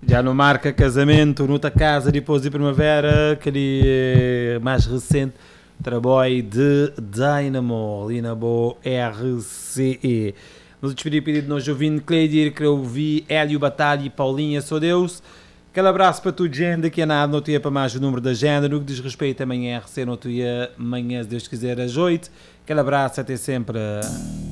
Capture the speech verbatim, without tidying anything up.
Já não marca casamento, noutra casa depois de primavera, aquele mais recente, trabalho de Dynamo, ali na boa R C E. Nos despedir pedido de nós ouvindo Cleidir, que eu ouvi, Hélio Batalha e Paulinha, sou Deus. Aquele abraço para tudo, gente, daqui a nada, não tinha para mais o número da agenda, no que diz respeito amanhã, R C, não tinha amanhã, se Deus quiser, às oito. Aquele abraço, até sempre.